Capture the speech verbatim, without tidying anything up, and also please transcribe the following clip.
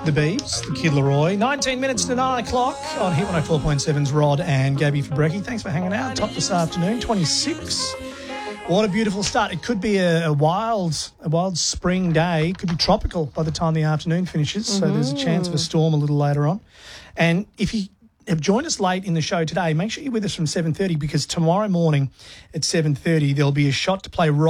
The Beebs, the Kid Leroy. nineteen minutes to nine o'clock on Hit one oh four point seven's Rod and Gabby Fabrecki. Thanks for hanging out. Top this afternoon, twenty-six. What a beautiful start. It could be a, a wild a wild spring day. It could be tropical by the time the afternoon finishes. Mm-hmm. So there's a chance of a storm a little later on. And if you have joined us late in the show today, make sure you're with us from seven thirty because tomorrow morning at seven thirty there'll be a shot to play